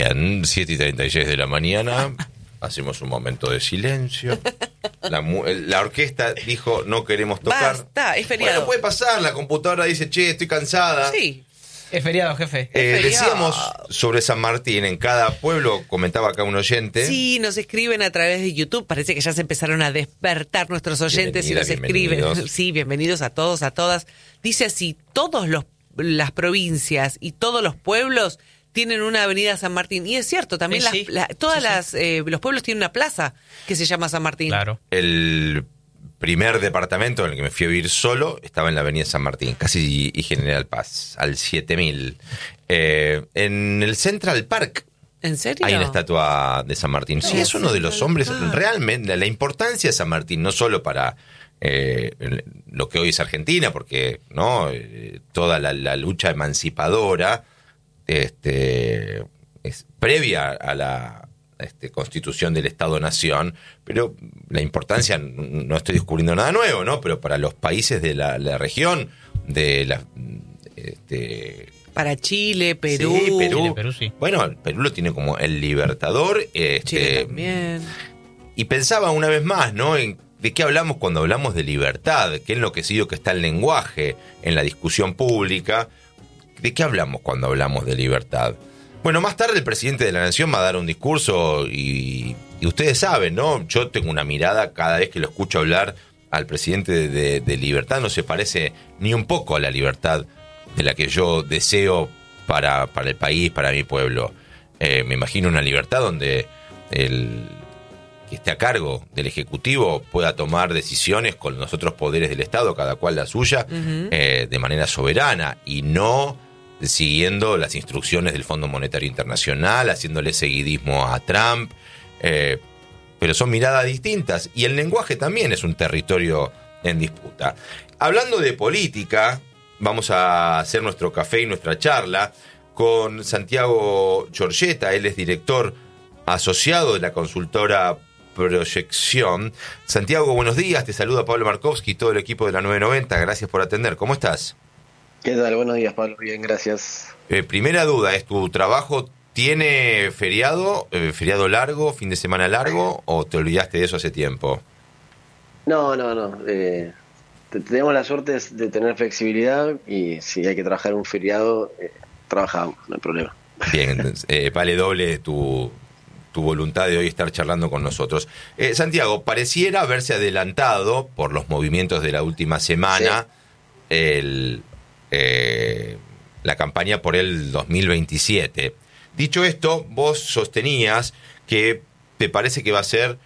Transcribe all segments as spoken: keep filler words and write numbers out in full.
Bien, siete y treinta y seis de la mañana, hacemos un momento de silencio. La, la orquesta dijo, no queremos tocar. Basta, es feriado. Bueno, puede pasar, la computadora dice, che, estoy cansada. Sí. Es feriado, jefe. Eh, Es feriado. decíamos sobre San Martín, en cada pueblo, comentaba acá un oyente. Sí, nos escriben a través de YouTube. Parece que ya se empezaron a despertar nuestros oyentes y Bienvenida, nos escriben. bienvenidos. Sí, bienvenidos a todos, a todas. Dice así, todos los las provincias y todos los pueblos tienen una avenida San Martín. Y es cierto, también Eh, las, sí. la- todas Sí, sí. las eh, los pueblos tienen una plaza que se llama San Martín. Claro. El primer departamento en el que me fui a vivir solo estaba en la avenida San Martín, casi y General Paz, al siete mil. Eh, en el Central Park ¿En serio? hay una estatua de San Martín. Sí, No, es uno de los Central hombres, Park. realmente, la importancia de San Martín, no solo para eh, lo que hoy es Argentina, porque no Eh, toda la, la lucha emancipadora este, es previa a la este, constitución del Estado-Nación, pero la importancia, no estoy descubriendo nada nuevo, ¿no? Pero para los países de la, la región, de la... Este, Para Chile, Perú. Sí, Perú. Chile, Perú, sí. Bueno, Perú lo tiene como el libertador. Este, Chile también. Y pensaba una vez más, ¿no? En de qué hablamos cuando hablamos de libertad, qué enloquecido que está el lenguaje en la discusión pública. ¿De qué hablamos cuando hablamos de libertad? Bueno, más tarde el presidente de la Nación va a dar un discurso y, y ustedes saben, ¿no? Yo tengo una mirada cada vez que lo escucho hablar al presidente de, de, de libertad, no se parece ni un poco a la libertad de la que yo deseo para, para el país, para mi pueblo. Eh, me imagino una libertad donde el que esté a cargo del Ejecutivo pueda tomar decisiones con los otros poderes del Estado, cada cual la suya, Ujú. eh, de manera soberana y no siguiendo las instrucciones del Fondo Monetario Internacional, haciéndole seguidismo a Trump. Eh, pero son miradas distintas y el lenguaje también es un territorio en disputa. Hablando de política, vamos a hacer nuestro café y nuestra charla con Santiago Giorgetta. Él es director asociado de la consultora Proyección. Santiago, buenos días. Te saluda Pablo Markovsky y todo el equipo de la nueve noventa. Gracias por atender. ¿Cómo estás? ¿Qué tal? Buenos días, Pablo. Bien, gracias. Eh, primera duda, ¿es tu trabajo tiene feriado, eh, feriado largo, fin de semana largo o te olvidaste de eso hace tiempo? No, no, no. Eh, te- tenemos la suerte de tener flexibilidad y si hay que trabajar un feriado, eh, trabajamos, no hay problema. Bien, entonces, eh, vale doble tu, tu voluntad de hoy estar charlando con nosotros. Eh, Santiago, pareciera haberse adelantado por los movimientos de la última semana el, eh, la campaña por el dos mil veintisiete. Dicho esto, vos sostenías que te parece que va a ser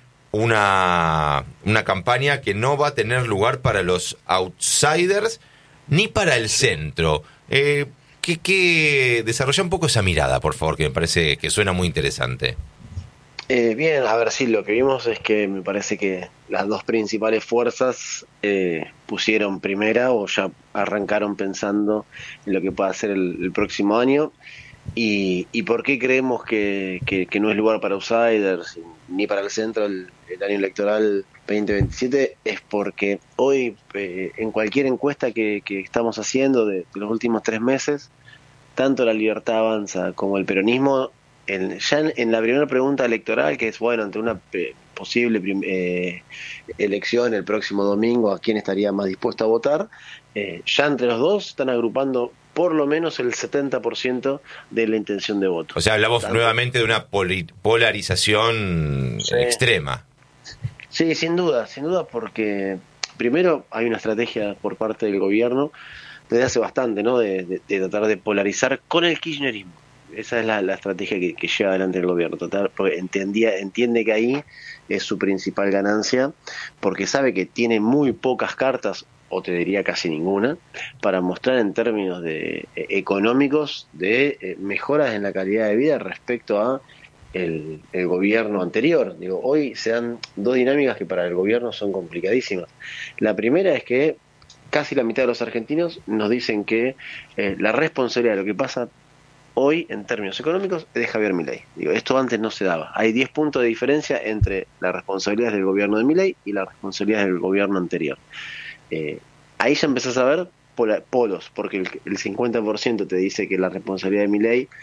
una, una campaña que no va a tener lugar para los outsiders ni para el centro. Eh, ¿qué, qué, desarrolla un poco esa mirada, por favor, que me parece que suena muy interesante. Eh, bien, a ver, sí, lo que vimos es que me parece que las dos principales fuerzas eh, pusieron primera o ya arrancaron pensando en lo que pueda ser el, el próximo año. Y, y por qué creemos que, que, que no es lugar para outsiders ni para el centro el, el año electoral veinte veintisiete es porque hoy eh, en cualquier encuesta que, que estamos haciendo de, de los últimos tres meses, tanto la Libertad Avanza como el peronismo, en, ya en, en la primera pregunta electoral, que es bueno, ante una eh, posible prim, eh, elección el próximo domingo, a quién estaría más dispuesto a votar, eh, ya entre los dos están agrupando por lo menos el setenta por ciento de la intención de voto. O sea, hablamos Tanto- nuevamente de una poli- polarización Sí. extrema. Sí, sin duda, sin duda, porque primero hay una estrategia por parte del gobierno desde hace bastante, ¿no? De, de- de tratar de polarizar con el kirchnerismo. Esa es la, la estrategia que, que lleva adelante el gobierno. Tratar, porque entendía, entiende que ahí es su principal ganancia, porque sabe que tiene muy pocas cartas, o te diría casi ninguna, para mostrar en términos de eh, económicos de eh, mejoras en la calidad de vida respecto a el, el gobierno anterior. Digo, hoy se dan dos dinámicas que para el gobierno son complicadísimas. La primera es que casi la mitad de los argentinos nos dicen que eh, la responsabilidad de lo que pasa hoy en términos económicos es de Javier Milei. Digo, esto antes no se daba. Hay diez puntos de diferencia entre las responsabilidades del gobierno de Milei y las responsabilidades del gobierno anterior. Eh, ahí ya empezás a ver pola, polos, porque el, el cincuenta por ciento te dice que la responsabilidad de Milei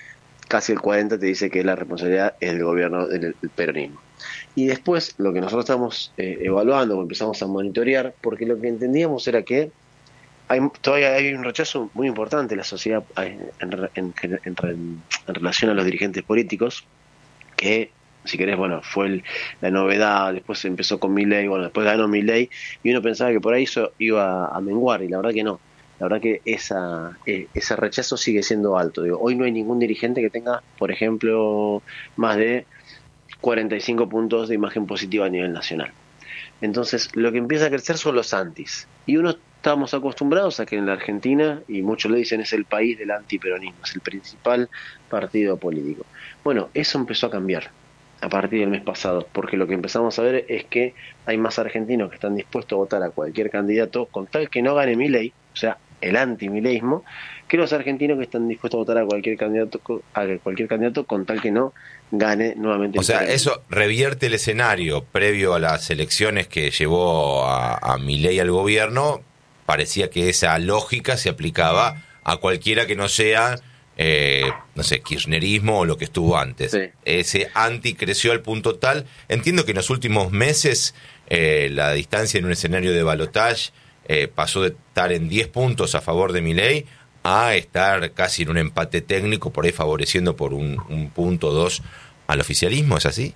casi el cuarenta por ciento te dice que la responsabilidad es del gobierno del, del peronismo. Y después, lo que nosotros estamos eh, evaluando, empezamos a monitorear, porque lo que entendíamos era que hay, todavía hay un rechazo muy importante en la sociedad en, en, en, en, en relación a los dirigentes políticos, que, si querés, bueno, fue el, la novedad, después empezó con Milei, bueno, después ganó Milei, y uno pensaba que por ahí eso iba a menguar, y la verdad que no. La verdad que esa, eh, ese rechazo sigue siendo alto. Digo, hoy no hay ningún dirigente que tenga, por ejemplo, más de cuarenta y cinco puntos de imagen positiva a nivel nacional. Entonces, lo que empieza a crecer son los antis. Y uno estamos acostumbrados a que en la Argentina, y muchos le dicen, es el país del antiperonismo, es el principal partido político. Bueno, eso empezó a cambiar a partir del mes pasado, porque lo que empezamos a ver es que hay más argentinos que están dispuestos a votar a cualquier candidato con tal que no gane Milei, o sea, el antimileísmo, que los argentinos que están dispuestos a votar a cualquier candidato a cualquier candidato con tal que no gane nuevamente. O sea, eso revierte el escenario previo a las elecciones que llevó a, a Milei al gobierno. Parecía que esa lógica se aplicaba a cualquiera que no sea, eh, no sé, kirchnerismo o lo que estuvo antes. Sí. Ese anti creció al punto tal. Entiendo que en los últimos meses eh, la distancia en un escenario de balotaje Eh, pasó de estar en diez puntos a favor de Milei a estar casi en un empate técnico, por ahí favoreciendo por un, un punto o dos al oficialismo, ¿es así?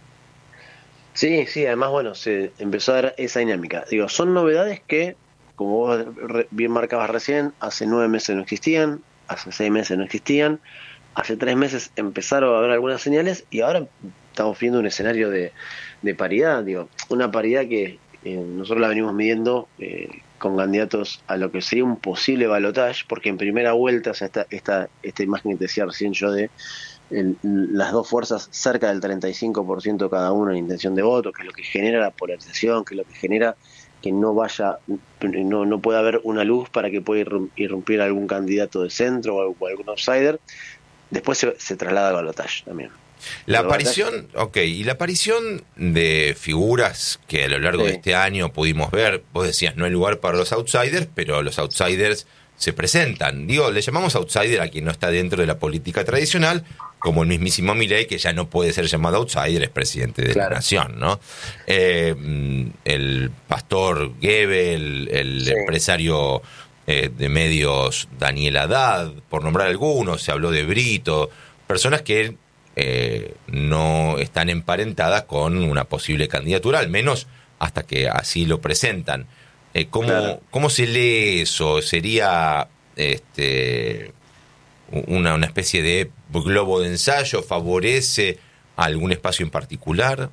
Sí, sí, además, bueno, se empezó a dar esa dinámica. Digo, son novedades que, como vos bien marcabas recién, hace nueve meses no existían, hace seis meses no existían, hace tres meses empezaron a haber algunas señales y ahora estamos viendo un escenario de, de paridad, digo, una paridad que eh, nosotros la venimos midiendo eh, con candidatos a lo que sería un posible balotaje, porque en primera vuelta, o sea, esta, esta, esta imagen que te decía recién yo de el, las dos fuerzas cerca del treinta y cinco por ciento cada uno en intención de voto, que es lo que genera la polarización, que es lo que genera que no vaya, no, no pueda haber una luz para que pueda irrumpir algún candidato de centro o, o algún outsider, después se, se traslada al balotaje también. La aparición, ok, y la aparición de figuras que a lo largo sí. de este año pudimos ver, vos decías, no hay lugar para los outsiders, pero los outsiders se presentan. Digo, le llamamos outsider a quien no está dentro de la política tradicional, como el mismísimo Milei, que ya no puede ser llamado outsider, es presidente de claro. la nación, ¿no? Eh, el pastor Gebel, el sí. empresario eh, de medios Daniel Haddad, por nombrar algunos, se habló de Brito, personas que Eh, no están emparentadas con una posible candidatura, al menos hasta que así lo presentan. Eh, ¿cómo, claro. ¿Cómo se lee eso? ¿Sería este, una, una especie de globo de ensayo? ¿Favorece a algún espacio en particular?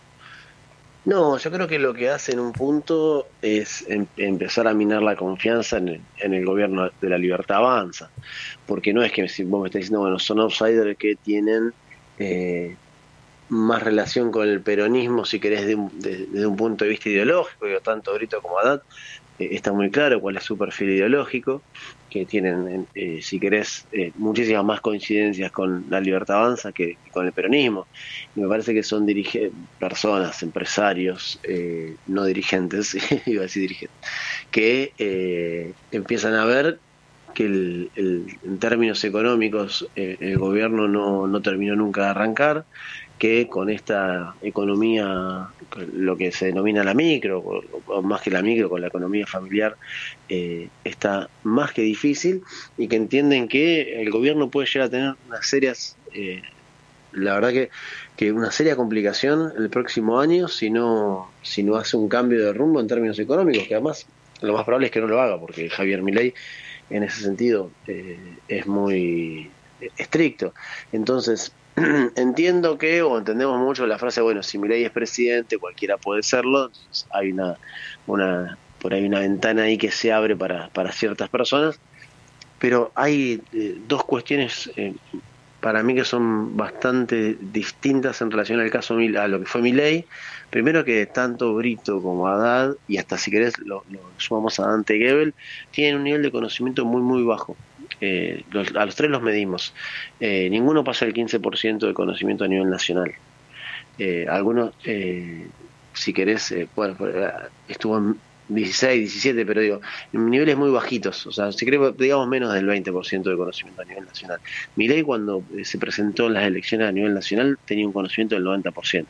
No, yo creo que lo que hace en un punto es em, empezar a minar la confianza en el, en el gobierno de la Libertad Avanza, porque no es que si vos me estás diciendo, bueno, son outsiders que tienen Eh, más relación con el peronismo, si querés, desde un, de, de un punto de vista ideológico. Digo, tanto Brito como Haddad eh, está muy claro cuál es su perfil ideológico, que tienen, eh, si querés, eh, muchísimas más coincidencias con la Libertad Avanza que, que con el peronismo. Y me parece que son dirige personas, empresarios, eh, no dirigentes, iba a decir dirigentes, que eh, empiezan a ver que el, el, en términos económicos eh, el gobierno no, no terminó nunca de arrancar, que con esta economía, lo que se denomina la micro, o, o más que la micro, con la economía familiar, eh, está más que difícil, y que entienden que el gobierno puede llegar a tener unas serias, eh, la verdad que, que una seria complicación el próximo año si no, si no hace un cambio de rumbo en términos económicos, que además lo más probable es que no lo haga, porque Javier Milei en ese sentido eh, es muy estricto. Entonces, entiendo que, o entendemos mucho la frase, bueno, si Milei es presidente, cualquiera puede serlo. Entonces, hay una, una, por ahí una ventana ahí que se abre para, para ciertas personas, pero hay eh, dos cuestiones eh, para mí que son bastante distintas en relación al caso, a lo que fue Milei. Primero, que tanto Brito como Haddad, y hasta si querés lo, lo sumamos a Dante Gebel, tienen un nivel de conocimiento muy muy bajo. Eh, los, a los tres los medimos. Eh, ninguno pasa el quince por ciento de conocimiento a nivel nacional. Eh, algunos, eh, si querés, eh, bueno, estuvo en, dieciséis, diecisiete, pero digo, en niveles muy bajitos, o sea, se cree, digamos, menos del veinte por ciento de conocimiento a nivel nacional. Milei, cuando se presentó en las elecciones a nivel nacional, tenía un conocimiento del noventa por ciento,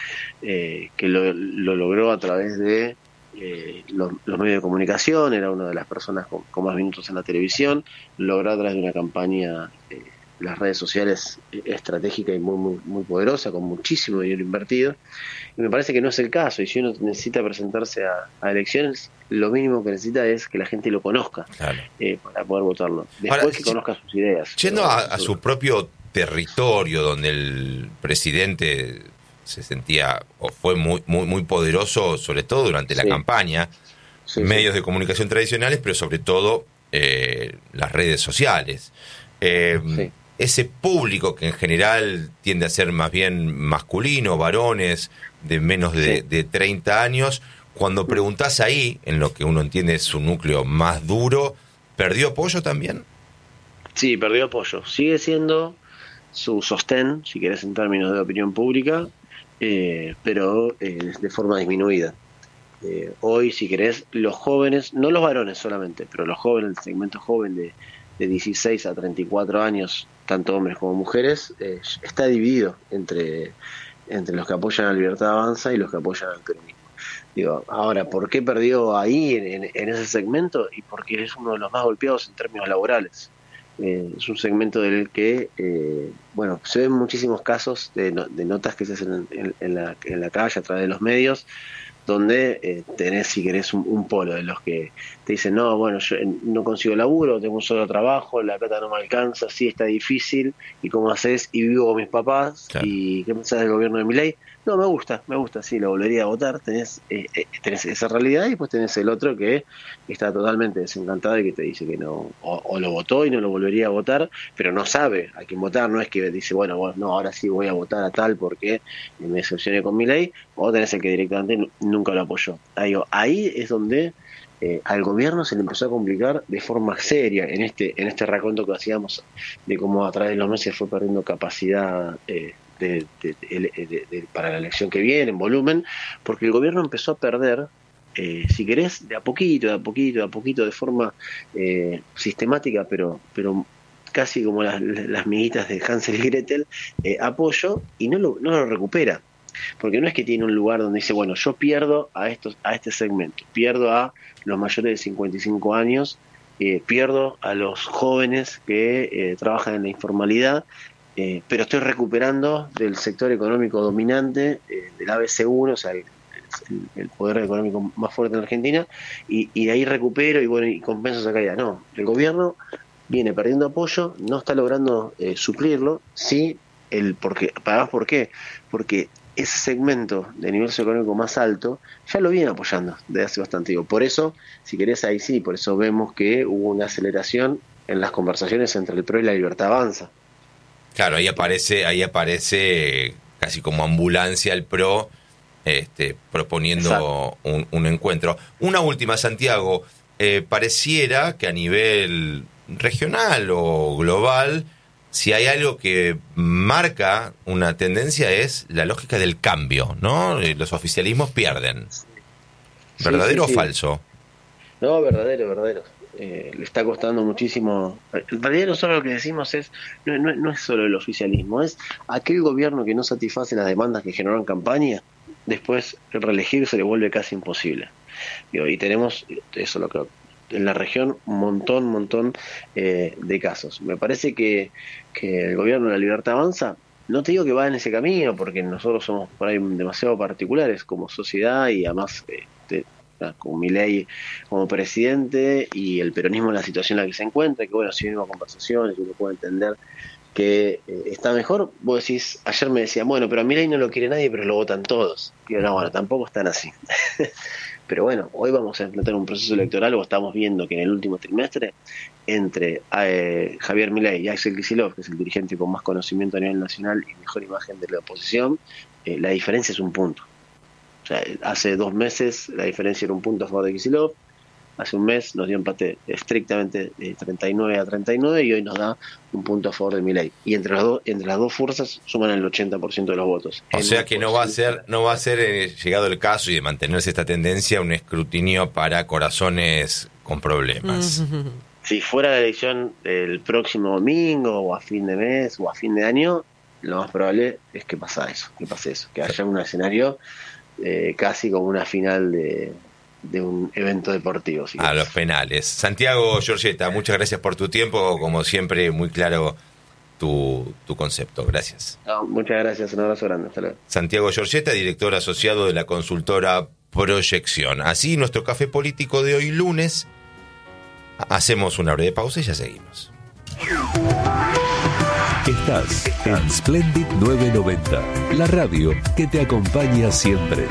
eh, que lo, lo logró a través de eh, los, los medios de comunicación, era una de las personas con, con más minutos en la televisión, lo logró a través de una campaña, eh, las redes sociales, eh, estratégica y muy, muy, muy poderosa, con muchísimo dinero invertido. Y me parece que no es el caso, y si uno necesita presentarse a, a elecciones, lo mínimo que necesita es que la gente lo conozca, claro, eh, para poder votarlo. Después Ahora, que conozca sus ideas. Yendo pero, a, a su propio territorio, donde el presidente se sentía o fue muy muy muy poderoso, sobre todo durante la sí. campaña, sí, medios sí. de comunicación tradicionales, pero sobre todo eh, las redes sociales. Eh, sí. Ese público que en general tiende a ser más bien masculino, varones de menos de, sí. de treinta años, cuando preguntás ahí, en lo que uno entiende es su núcleo más duro, ¿perdió apoyo también? Sí, perdió apoyo. Sigue siendo su sostén, si querés en términos de opinión pública, eh, pero eh, de forma disminuida. Eh, hoy, si querés, los jóvenes, no los varones solamente, pero los jóvenes, el segmento joven de, de dieciséis a treinta y cuatro años, tanto hombres como mujeres, eh, está dividido entre, entre los que apoyan a Libertad Avanza y los que apoyan al peronismo. Digo, ahora, ¿por qué perdió ahí en, en, en ese segmento? Y porque es uno de los más golpeados en términos laborales. Eh, es un segmento del que, eh, bueno, se ven muchísimos casos de, no, de notas que se hacen en, en, en, la, en la calle, a través de los medios, donde eh, tenés, si querés, un, un polo de los que te dicen, no, bueno, yo no consigo laburo, tengo un solo trabajo, la plata no me alcanza, sí está difícil, ¿y cómo haces? Y vivo con mis papás, claro. ¿Y qué pensás del gobierno de Milei? No, me gusta, me gusta, sí, lo volvería a votar. Tenés, eh, eh, tenés esa realidad, y después tenés el otro que está totalmente desencantado y que te dice que no, o, o lo votó y no lo volvería a votar, pero no sabe a quién votar. No es que dice, bueno, bueno, no, ahora sí voy a votar a tal porque me decepcioné con Milei, o tenés el que directamente nunca lo apoyó. Ahí, ahí es donde eh, al gobierno se le empezó a complicar de forma seria en este en este raconto que hacíamos de cómo a través de los meses fue perdiendo capacidad eh, De, de, de, de, de, para la elección que viene, en volumen, porque el gobierno empezó a perder, eh, si querés, de a poquito, de a poquito, de a poquito, de forma eh, sistemática, pero pero casi como las, las miguitas de Hansel y Gretel, eh, apoyo, y no lo, no lo recupera. Porque no es que tiene un lugar donde dice, bueno, yo pierdo a estos a este segmento, pierdo a los mayores de cincuenta y cinco años, eh, pierdo a los jóvenes que eh, trabajan en la informalidad, Eh, pero estoy recuperando del sector económico dominante, eh, del A B C uno, o sea, el, el, el poder económico más fuerte en Argentina, y, y de ahí recupero y bueno, y compenso esa caída. No, el gobierno viene perdiendo apoyo, no está logrando eh, suplirlo, sí, el porque, además, ¿por qué? Porque ese segmento de nivel socioeconómico más alto ya lo viene apoyando desde hace bastante tiempo. Por eso, si querés, ahí sí, por eso vemos que hubo una aceleración en las conversaciones entre el P R O y la Libertad Avanza. Claro, ahí aparece, ahí aparece casi como ambulancia el P R O, este, proponiendo un, un encuentro. Una última, Santiago, eh, pareciera que a nivel regional o global, si hay algo que marca una tendencia es la lógica del cambio, ¿no? Los oficialismos pierden. ¿Verdadero sí, sí, sí. o falso? No, verdadero, verdadero. Eh, le está costando muchísimo. En realidad no solo lo que decimos es no, no, no es solo el oficialismo, es aquel gobierno que no satisface las demandas que generó en campaña, después reelegir se le vuelve casi imposible. Digo, y tenemos eso, lo que en la región un montón, montón eh, de casos. Me parece que, que el gobierno de la Libertad Avanza, no te digo que va en ese camino, porque nosotros somos por ahí demasiado particulares como sociedad, y además eh, te, con Milei como presidente y el peronismo en la situación en la que se encuentra, que bueno, si venimos a conversaciones, uno puede entender que eh, está mejor. Vos decís, ayer me decían, bueno, pero a Milei no lo quiere nadie, pero lo votan todos. Y yo, no, bueno, tampoco están así. Pero bueno, hoy vamos a enfrentar un proceso electoral, o estamos viendo que en el último trimestre, entre eh, Javier Milei y Axel Kicillof, que es el dirigente con más conocimiento a nivel nacional y mejor imagen de la oposición, eh, la diferencia es un punto. O sea, hace dos meses la diferencia era un punto a favor de Kicillof, hace un mes nos dio empate estrictamente de treinta y nueve a treinta y nueve y hoy nos da un punto a favor de Milei. Y entre las dos, entre las dos fuerzas suman el ochenta por ciento de los votos. O sea que no va a ser, no va a ser eh, llegado el caso y de mantenerse esta tendencia, un escrutinio para corazones con problemas. Si fuera la elección el próximo domingo o a fin de mes o a fin de año, lo más probable es que pasa eso, que pase eso, que haya un escenario eh, casi como una final de, de un evento deportivo. Si a querés. Los penales. Santiago Giorgetta, muchas gracias por tu tiempo, como siempre muy claro tu, tu concepto. Gracias. No, muchas gracias, un abrazo grande. Hasta luego. Santiago Giorgetta, director asociado de la consultora Proyección. Así nuestro café político de hoy lunes. Hacemos una breve pausa y ya seguimos. Estás en Splendid novecientos noventa, la radio que te acompaña siempre.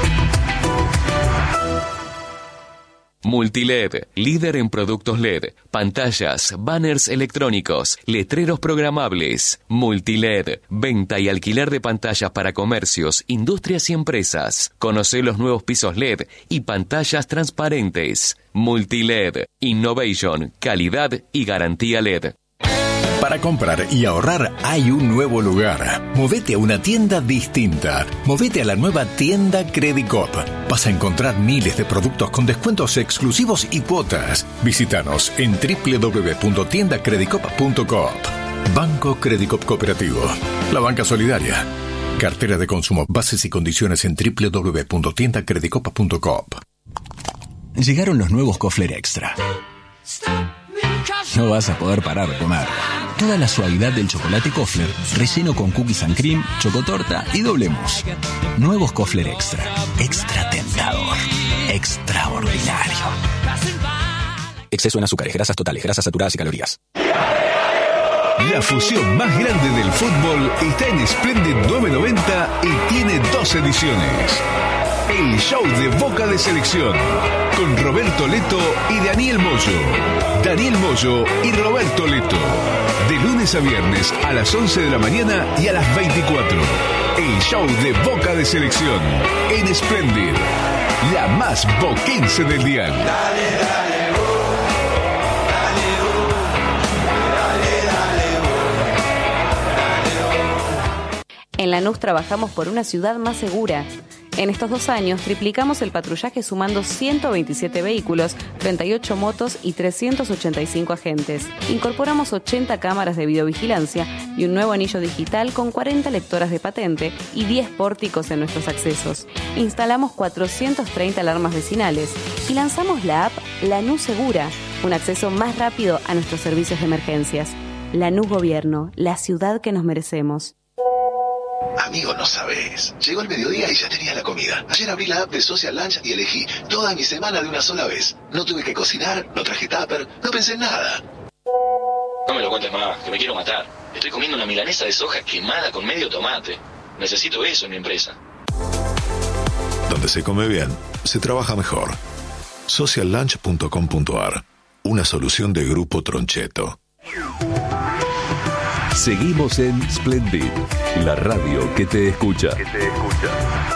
Multiled, líder en productos L E D, pantallas, banners electrónicos, letreros programables. Multiled, venta y alquiler de pantallas para comercios, industrias y empresas. Conoce los nuevos pisos L E D y pantallas transparentes. Multiled, innovation, calidad y garantía L E D. Para comprar y ahorrar hay un nuevo lugar. Movete a una tienda distinta. Movete a la nueva tienda Credicop. Vas a encontrar miles de productos con descuentos exclusivos y cuotas. Visítanos en doble u doble u doble u punto tienda credicop punto coop. Banco Credicop Cooperativo. La banca solidaria. Cartera de consumo. Bases y condiciones en doble u doble u doble u punto tienda credicop punto coop. Llegaron los nuevos Kofler Extra. No vas a poder parar de comer. Toda la suavidad del chocolate Kofler, relleno con cookies and cream, chocotorta y doble mousse. Nuevos Kofler Extra. Extra tentador. Extraordinario. Exceso en azúcares, grasas totales, grasas saturadas y calorías. La fusión más grande del fútbol está en Splendid novecientos noventa y tiene dos ediciones. El show de Boca de Selección, con Roberto Leto y Daniel Moyo. Daniel Moyo y Roberto Leto. De lunes a viernes a las once de la mañana y a las veinticuatro. El show de Boca de Selección, en Splendid. La más boquense del dial. Dale, dale, oh, dale, oh, dale, dale, oh, dale, oh. En Lanús trabajamos por una ciudad más segura. En estos dos años triplicamos el patrullaje sumando ciento veintisiete vehículos, treinta y ocho motos y trescientos ochenta y cinco agentes. Incorporamos ochenta cámaras de videovigilancia y un nuevo anillo digital con cuarenta lectoras de patente y diez pórticos en nuestros accesos. Instalamos cuatrocientas treinta alarmas vecinales y lanzamos la app Lanús Segura, un acceso más rápido a nuestros servicios de emergencias. Lanús Gobierno, la ciudad que nos merecemos. Amigo, no sabes. Llegó el mediodía y ya tenía la comida. Ayer abrí la app de Social Lunch y elegí toda mi semana de una sola vez. No tuve que cocinar, no traje tupper, no pensé en nada. No me lo cuentes más, que me quiero matar. Estoy comiendo una milanesa de soja quemada con medio tomate. Necesito eso en mi empresa. Donde se come bien, se trabaja mejor. social lunch punto com punto a r. Una solución de Grupo Troncheto. Seguimos en Splendid, la radio que te escucha. Que te escucha.